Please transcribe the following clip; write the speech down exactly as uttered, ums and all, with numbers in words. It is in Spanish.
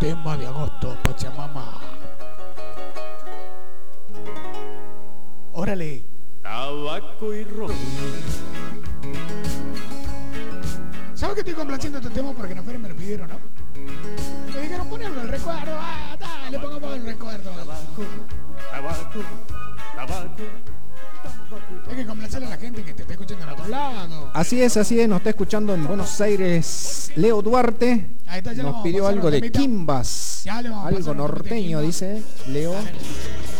tema de agosto, Pachamama. Órale. Tabaco y ron. ¿Sabes que estoy complaciendo este tema? Porque en la feria me lo pidieron, ¿no? Me dijeron, ponelo el recuerdo. Ah, dale, pongamos el recuerdo. Tabaco, tabaco, tabaco. Hay que complacerle a la gente que te está escuchando en otro lado. Así es, así es, nos está escuchando en Buenos Aires Leo Duarte. Ahí está, ya le Nos vamos a pidió pasar algo un de temita. Quimbas. Ya le vamos a Algo pasar un temita de norteño, Quimbas. dice Leo. Dale.